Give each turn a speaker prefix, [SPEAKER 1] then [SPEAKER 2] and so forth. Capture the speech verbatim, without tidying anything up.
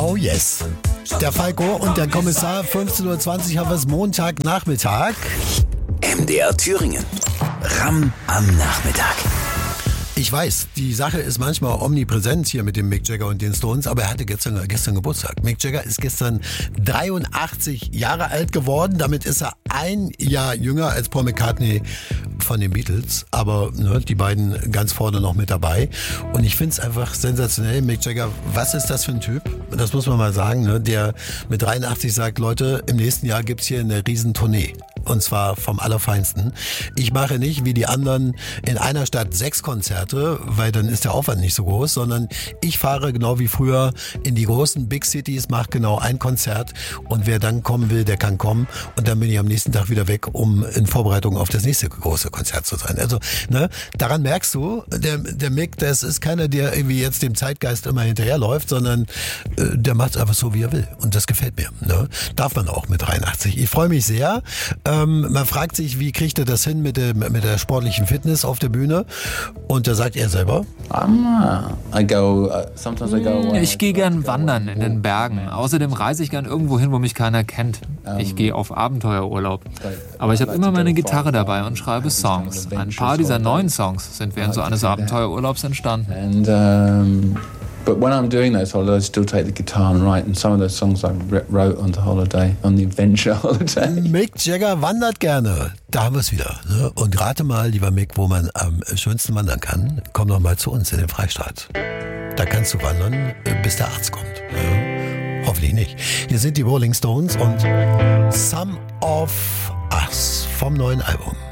[SPEAKER 1] Oh yes. Der Falco und der Kommissar, fünfzehn Uhr zwanzig haben wir es Montagnachmittag.
[SPEAKER 2] M D R Thüringen. Ram am Nachmittag.
[SPEAKER 1] Ich weiß, die Sache ist manchmal omnipräsent hier mit dem Mick Jagger und den Stones, aber er hatte gestern, gestern Geburtstag. Mick Jagger ist gestern dreiundachtzig Jahre alt geworden. Damit ist er ein Jahr jünger als Paul McCartney von den Beatles. Aber ne, die beiden ganz vorne noch mit dabei. Und ich finde es einfach sensationell. Mick Jagger, was ist das für ein Typ? Das muss man mal sagen. Ne? Der mit dreiundachtzig sagt, Leute, im nächsten Jahr gibt's hier eine Riesentournee. Und zwar vom Allerfeinsten. Ich mache nicht wie die anderen in einer Stadt sechs Konzerte, weil dann ist der Aufwand nicht so groß, sondern ich fahre genau wie früher in die großen Big Cities, mache genau ein Konzert und wer dann kommen will, der kann kommen und dann bin ich am nächsten Tag wieder weg, um in Vorbereitung auf das nächste große Konzert zu sein. Also ne, daran merkst du, der, der Mick, das ist keiner, der irgendwie jetzt dem Zeitgeist immer hinterherläuft, sondern äh, der macht es einfach so, wie er will und das gefällt mir. Ne? Darf man auch mit dreiundachtzig. Ich freue mich sehr. Ähm, man fragt sich, wie kriegt er das hin mit der, mit der sportlichen Fitness auf der Bühne? Und da sagt er selber:
[SPEAKER 3] Ich gehe gern wandern in den Bergen. Außerdem reise ich gern irgendwo hin, wo mich keiner kennt. Ich gehe auf Abenteuerurlaub. Aber ich habe immer meine Gitarre dabei und schreibe Songs. Ein paar dieser neuen Songs sind während so eines Abenteuerurlaubs entstanden.
[SPEAKER 4] But when I'm doing those holidays, I still take the guitar and write. And some of those songs I wrote on the holiday, on the adventure holiday.
[SPEAKER 1] Mick Jagger wandert gerne. Da haben wir es wieder. Ne? Und rate mal, lieber Mick, wo man am schönsten wandern kann. Komm doch mal zu uns in den Freistaat. Da kannst du wandern, bis der Arzt kommt. Ne? Hoffentlich nicht. Hier sind die Rolling Stones und Some of Us vom neuen Album.